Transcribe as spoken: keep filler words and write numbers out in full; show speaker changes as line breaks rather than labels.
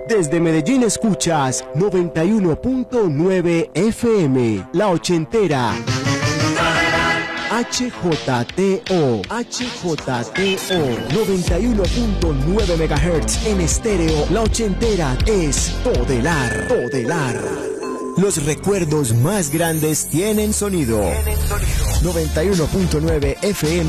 Desde Medellín escuchas noventa y uno punto nueve F M, La Ochentera. H J T O, H J T O, noventa y uno punto nueve megahertz en estéreo. La Ochentera es Todelar, Todelar. Los recuerdos más grandes tienen sonido. noventa y uno punto nueve F M.